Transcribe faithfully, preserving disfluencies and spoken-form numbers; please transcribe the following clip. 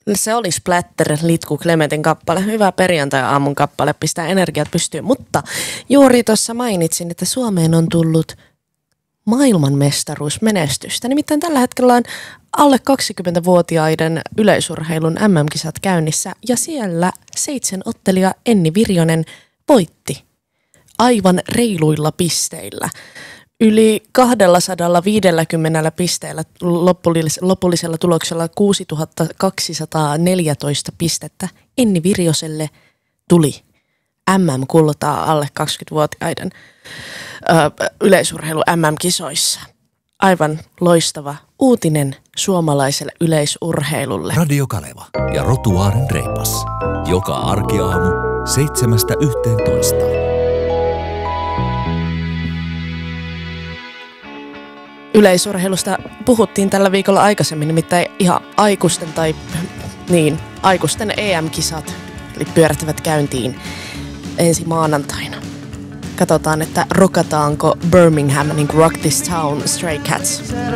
Se oli Splatter, Litku Clementin kappale. Hyvä perjantai-aamun kappale, pistää energiat pystyyn. Mutta juuri tuossa mainitsin, että Suomeen on tullut maailmanmestaruusmenestystä. Nimittäin tällä hetkellä on alle kaksikymmentävuotiaiden yleisurheilun M M-kisat käynnissä. Ja siellä seitsemän ottelija Enni Virjonen voitti aivan reiluilla pisteillä. Yli kaksisataaviisikymmentä pisteellä lopullis- lopullisella tuloksella kuusituhatta kaksisataaneljätoista pistettä Enni Virjoselle tuli M M-kultaa alle kaksikymmentävuotiaiden ö, yleisurheilu M M-kisoissa. Aivan loistava uutinen suomalaiselle yleisurheilulle. Radio Kaleva ja Rotuaaren reipas. Joka arkiaamu seitsemästä yhteentoista. Yleisurheilusta puhuttiin tällä viikolla aikaisemmin, nimittäin ihan aikuisten tai niin, aikuisten E M-kisat eli pyörähtävät käyntiin ensi maanantaina. Katsotaan, että rokataanko Birmingham niin kuin Rock This Town Stray Cats.